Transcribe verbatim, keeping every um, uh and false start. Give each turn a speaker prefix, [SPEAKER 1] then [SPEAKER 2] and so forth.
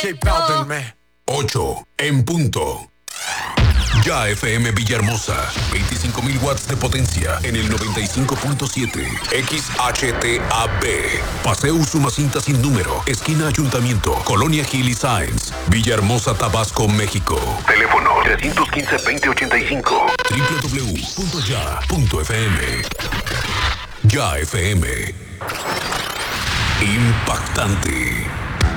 [SPEAKER 1] J Balvin, man.
[SPEAKER 2] ocho en punto. Ya F M Villahermosa, veinticinco mil watts de potencia en el noventa y cinco punto siete. X H T A B. Paseo Usumacinta sin número, esquina Ayuntamiento, Colonia Gil y Sáenz, Villahermosa, Tabasco, México. Teléfono tres uno cinco, veinte ochenta y cinco. doble u doble u doble u punto ya punto f m. Ya F M. Impactante.